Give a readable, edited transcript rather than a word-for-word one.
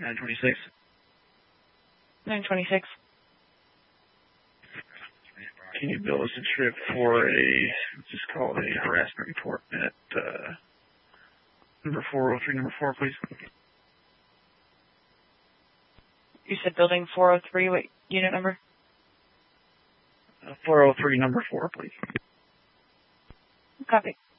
926. 926. Can you bill us a trip for let's just call it a harassment report at number 403, number 4, please? You said building 403, what unit number? 403, number 4, please. Copy.